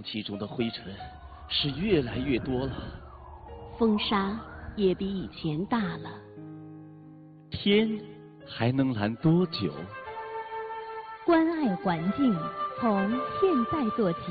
气中的灰尘是越来越多了， 风沙也比以前大了。 天还能蓝多久？ 关爱环境，从现在做起。